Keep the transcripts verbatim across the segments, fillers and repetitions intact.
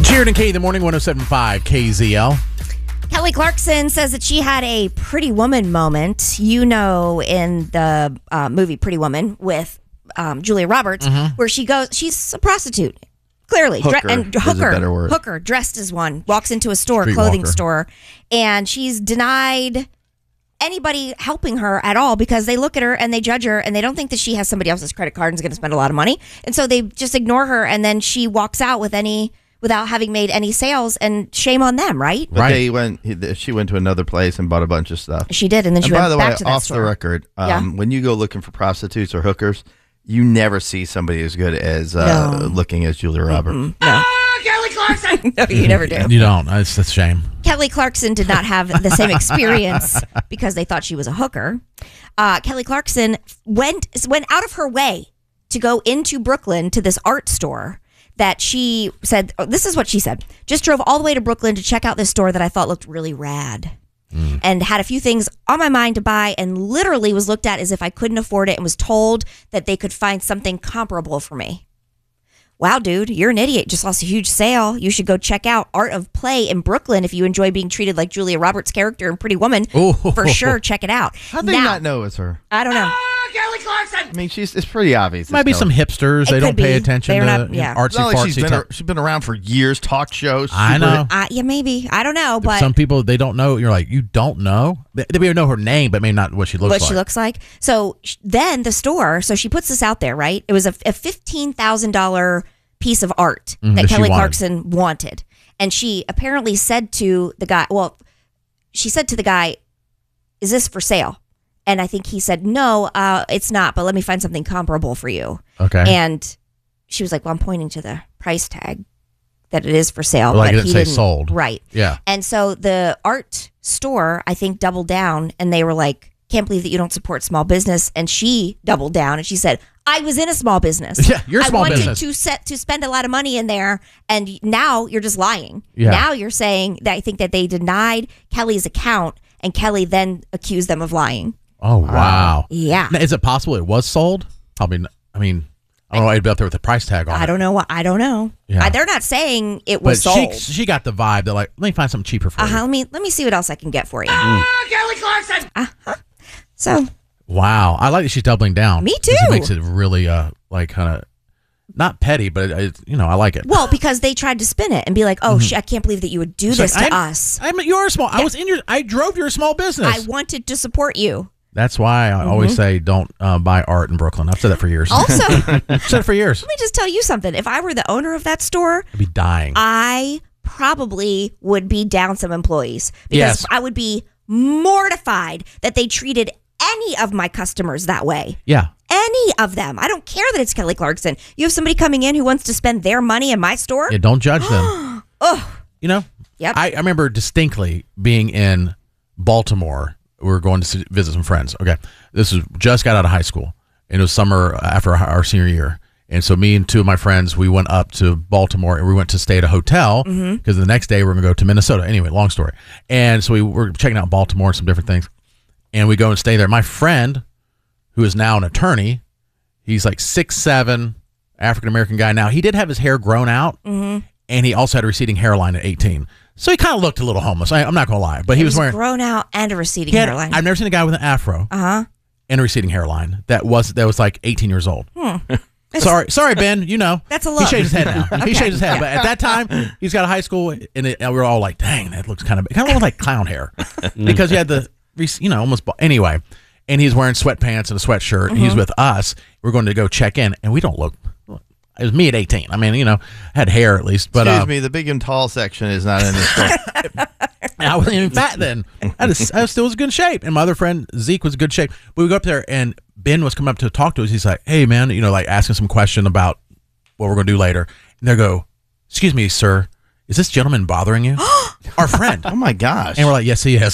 Jared and Katie, the morning one oh seven point five K Z L. Kelly Clarkson says that she had a Pretty Woman moment, you know, in the uh, movie Pretty Woman with um, Julia Roberts, Mm-hmm. where she goes, she's a prostitute, clearly. Hooker and is a hooker, better word. hooker, dressed as one, walks into a store, Street clothing walker. store, and she's denied anybody helping her at all because they look at her and they judge her and they don't think that she has somebody else's credit card and is going to spend a lot of money. And so they just ignore her, and then she walks out with any without having made any sales, and shame on them, right? But Right. they went. he- She went to another place and bought a bunch of stuff. She did, and then she And by went the back way, to that off store. the record, um, Yeah. when you go looking for prostitutes or hookers, you never see somebody as good as uh, No. looking as Julia Roberts. No. Ah, Kelly Clarkson! No, you never do. You don't. That's a shame. Kelly Clarkson did not have the same experience because they thought she was a hooker. Uh, Kelly Clarkson went went out of her way to go into Brooklyn to this art store that she said, oh, this is what she said, just drove all the way to Brooklyn to check out this store that I thought looked really rad. And had a few things on my mind to buy, and literally was looked at as if I couldn't afford it, and was told that they could find something comparable for me. Wow, dude, you're an idiot. Just lost a huge sale. You should go check out Art of Play in Brooklyn if you enjoy being treated like Julia Roberts' character in Pretty Woman. Ooh. For sure, check it out. How do they now, not know it's her? I don't know. Ah, Kelly Clarkson! I mean, she's it's pretty obvious. Might be it's some Kelly. hipsters. It They don't could pay be. attention They're to not- yeah. artsy It's not like fartsy she's been, stuff. ar- she's been around for years. Talk shows. I super- know. Uh, yeah, maybe. I don't know, but Some people, they don't know. You're like, you don't know? They, they may know her name, but may not what she looks what like. she looks like. So sh- then the store, so she puts this out there, right? It was a, a fifteen thousand dollars piece of art Mhm, that that she Kelly wanted. Clarkson wanted. And she apparently said to the guy, well, she said to the guy, is this for sale? And I think he said, no, uh, it's not, but let me find something comparable for you. Okay. And she was like, well, I'm pointing to the price tag that it is for sale. Or like but it didn't he say sold. Right. Yeah. And so the art store, I think, doubled down, and they were like, can't believe that you don't support small business. And she doubled down and she said, I was in a small business. Yeah, you're a small I wanted business. to set to spend a lot of money in there, and now you're just lying. Yeah. Now you're saying that I think that they denied Kelly's account, and Kelly then accused them of lying. Oh, wow. Yeah. Now, is it possible it was sold? Probably. Not. I mean, I don't know. I'd be out there with the price tag on I it. don't know what I don't know. Yeah. Uh, they're not saying it But was she, sold. she got the vibe that, like, let me find something cheaper for Uh-huh, you. let me let me see what else I can get for you. Ah, Kelly Clarkson! So Wow. I like that she's doubling down. Me 'Cause too. It makes it really, uh, like, kind of, not petty, but, it, it, you know, I like it. well, because they tried to spin it and be like, "Oh, sh- I can't believe that you would do It's this like, to I'm- us. I'm you're a small. I was in your. I drove your small business. I wanted to support you." That's why I always say don't uh, buy art in Brooklyn. I've said that for years. Also, let I've said it for years. me just tell you something. If I were the owner of that store, I'd be dying. I probably would be down some employees because Yes. I would be mortified that they treated any of my customers that way. yeah. Any of them. I don't care that it's Kelly Clarkson. You have somebody coming in who wants to spend their money in my store? Yeah. Don't judge them. Oh, You know. Yep. I, I remember distinctly being in Baltimore. We were going to see, visit some friends. Okay. This was just got out of high school, and it was summer after our, our senior year. And so me and two of my friends, we went up to Baltimore and we went to stay at a hotel because the next day we we're going to go to Minnesota. Anyway, long story. And so we were checking out Baltimore and some different things. And we go and stay there. My friend, who is now an attorney, he's like six seven, African-American guy. Now, he did have his hair grown out, and he also had a receding hairline at eighteen. So he kind of looked a little homeless. I, I'm not going to lie. But he it was, was wearing... grown out and a receding he had- hairline. I've never seen a guy with an afro Uh-huh. and a receding hairline that was that was like eighteen years old. Sorry, sorry, Ben. You know That's a He look. shaved his head now. He Okay. shaved his head, but at that time, he's got a high school, and, it, and we were all like, "Dang, that looks kind of kind of looked like clown hair," because he had the, you know, almost ba- anyway. And he's wearing sweatpants and a sweatshirt, and he's with us. We're going to go check in, and we don't look. It was me at eighteen. I mean, you know, I had hair at least, but Excuse uh, me, the big and tall section is not in this store. I wasn't even fat then. I, was, I still was in good shape. And my other friend, Zeke, was in good shape. But we go up there, and Ben was coming up to talk to us. He's like, hey, man, you know, like asking some question about what we're going to do later. And they go, excuse me, sir, is this gentleman bothering you? Our friend. Oh, my gosh. And we're like, yes, he is.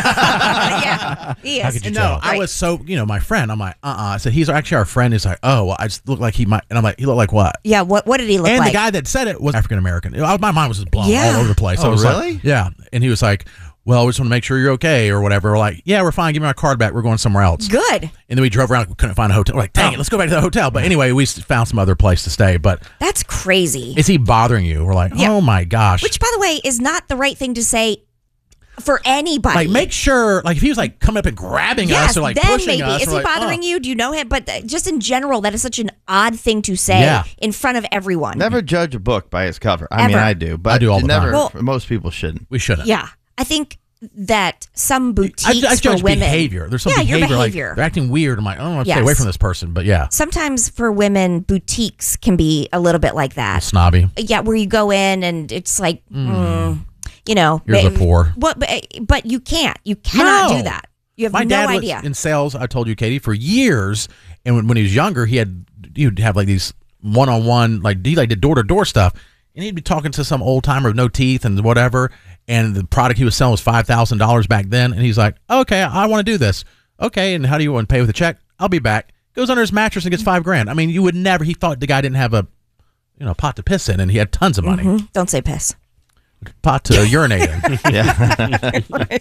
yeah, he How is. could you No, tell? I right. was so, you know, my friend. I'm like, uh-uh. I said, he's actually our friend. He's like, oh, well, I just look like he might. And I'm like, he looked like what? Yeah, what what did he look And like? the guy that said it was African American. My mind was just blown Yeah. all over the place. Oh, I was like- really? yeah. And he was like, well, we just want to make sure you're okay or whatever. We're like, yeah, we're fine. Give me my card back. We're going somewhere else. Good. And then we drove around. We couldn't find a hotel. We're like, dang it, let's go back to the hotel. But anyway, we found some other place to stay. But That's crazy. is he bothering you? We're like, Yeah. oh my gosh. Which, by the way, is not the right thing to say for anybody. Like, make sure, like, if he was like coming up and grabbing yes, us or like then pushing maybe. us, Is we're he like, bothering oh. you? Do you know him? But uh, just in general, that is such an odd thing to say Yeah. in front of everyone. Never judge a book by its cover. I mean, Ever. I do, but I do all the never. time. Well- most people shouldn't. We shouldn't. Yeah. I think that some I, boutiques I for judge women. behavior. There's some yeah, behavior, your like behavior. they're acting weird. I'm like, oh, let's Yes. stay away from this person. But yeah, Sometimes for women, boutiques can be a little bit like that. snobby. Yeah, where you go in and it's like, mm, you know, Here's but, a pour. What? But, but you can't. You cannot No. do that. You have My no dad idea. was in sales. I told you, Katie, for years. And when, when he was younger, he had he'd have like these one-on-one, like he like did door-to-door stuff, and he'd be talking to some old timer with no teeth and whatever. And the product he was selling was five thousand dollars back then. And he's like, okay, I want to do this. Okay, and how do you want to pay with a check? I'll be back. Goes under his mattress and gets five grand. I mean, you would never. He thought the guy didn't have a, you know, pot to piss in, and he had tons of money. Mhm. Don't say piss. Pot to urinate in. Yeah.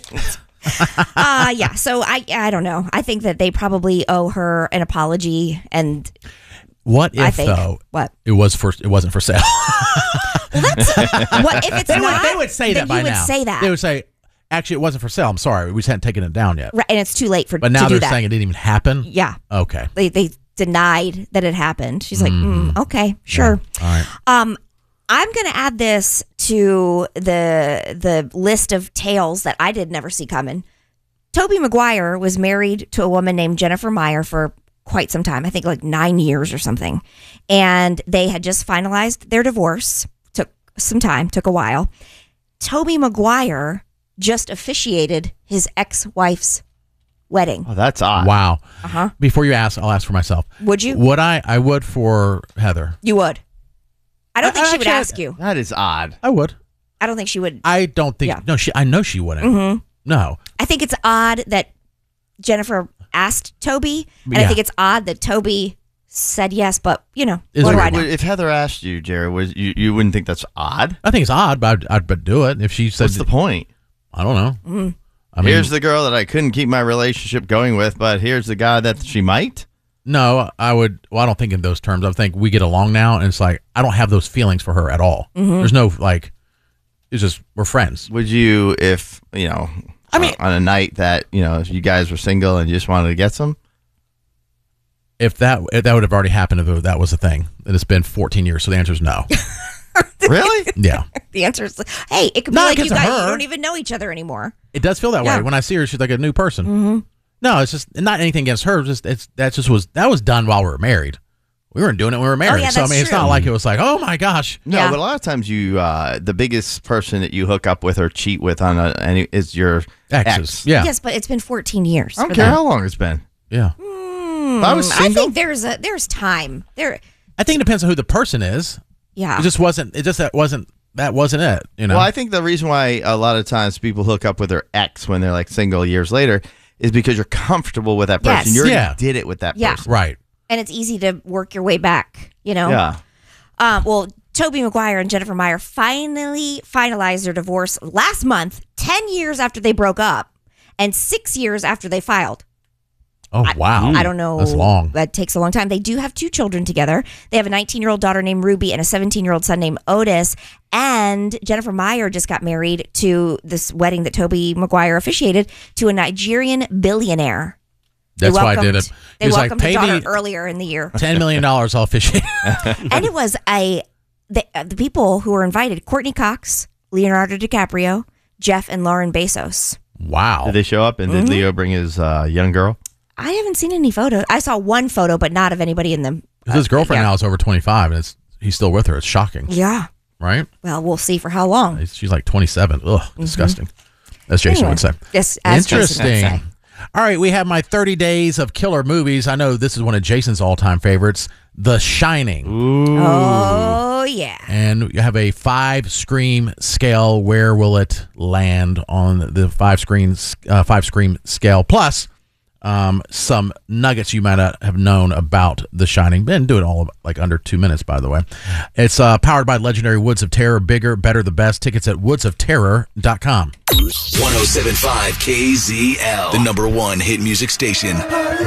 uh yeah. So I I don't know. I think that they probably owe her an apology, and What I if think though what it was for it wasn't for sale? what if it's They would, not? they would say then that by you would now. say that, They would say, actually, it wasn't for sale. I'm sorry. We just hadn't taken it down yet. right, and it's too late for But to now do they're that. saying it didn't even happen. Yeah, Okay. they they denied that it happened. She's like, mm, okay, sure. All right. Um, I'm going to add this to the the list of tales that I did never see coming. Tobey Maguire was married to a woman named Jennifer Meyer for quite some time. I think like nine years or something. And they had just finalized their divorce. Took some time, took a while. Tobey Maguire just officiated his ex-wife's wedding. Oh, that's odd. Wow. Uh-huh. Before you ask, I'll ask for myself. Would you? Would I? I would for Heather. You would. I don't I- think I she would actually- ask you. That is odd. I would. I don't think she would. I don't think. Yeah. No, she. I know she wouldn't. Mhm. No. I think it's odd that Jennifer asked Toby, and I Yeah. think it's odd that Toby said yes, but you know, Is what do there- I know? Would- If Heather asked you, Jared, was you, you wouldn't think that's odd? I think it's odd, but I'd, I'd but do it if she said. What's the point? I don't know. Mm. I mean, Here's the girl that I couldn't keep my relationship going with, but here's the guy that she might. no, I would. Well, I don't think in those terms. I think we get along now, and it's like I don't have those feelings for her at all. Mm-hmm. There's no like. It's just we're friends. Would you, if you know, I mean- on a night that you know, if you guys were single and you just wanted to get some? If that if that would have already happened if that was a thing, and it's been fourteen years, so the answer is no. Really? Yeah, The answer is, hey, it could be Not like you because of guys you her. don't even know each other anymore. it does feel that Yeah. way when I see her. She's like a new person. No, it's just not anything against her. It's just it's that just was that was done while we were married. We weren't doing it when we were married. yeah, so I that's mean, it's true. not like it was like, oh my gosh. No, Yeah. but a lot of times you, uh, the biggest person that you hook up with or cheat with on a, any is your Exes. ex. Yeah. Yes, but it's been fourteen years. I don't for care them. how long it's been. Yeah. If I was I single, think there's a there's time there. I think it depends on who the person is. Yeah, It just wasn't it just that wasn't that wasn't it, you know. well, I think the reason why a lot of times people hook up with their ex when they're like single years later is because you're comfortable with that person. Yes. You already Yeah. did it with that Yeah. person. right. and it's easy to work your way back. You know. Yeah. Um, well, Tobey Maguire and Jennifer Meyer finally finalized their divorce last month, ten years after they broke up, and six years after they filed. Oh wow. I don't know. That's long. That takes a long time. They do have two children together. They have a nineteen-year-old daughter named Ruby and a seventeen-year-old son named Otis. And Jennifer Meyer just got married to this wedding that Tobey Maguire officiated to a Nigerian billionaire. They That's why I did welcomed- it. They He was like, welcomed pay the daughter me earlier in the year. ten million dollars, I'll officiate. And it was a the, uh, the people who were invited: Courtney Cox, Leonardo DiCaprio, Jeff, and Lauren Bezos. Wow. Did they show up and Mm-hmm. did Leo bring his uh, young girl? I haven't seen any photos. I saw one photo, but not of anybody in them. His girlfriend yeah. now is over twenty-five, and it's he's still with her. It's shocking, Yeah. right? Well, we'll see for how long. She's like twenty-seven. Ugh, disgusting. As Jason Anyway, would say. yes, as Jason would Interesting. say. All right, we have my thirty days of killer movies. I know this is one of Jason's all-time favorites, The Shining. Oh yeah. And you have a five scream scale. Where will it land on the five screen uh, five scream scale? Plus, um, some nuggets you might not have known about The Shining. Ben, do it all like under two minutes, by the way. It's uh, powered by legendary Woods of Terror. Bigger, better, the best. Tickets at woods of terror dot com. one oh seven point five K Z L, the number one hit music station.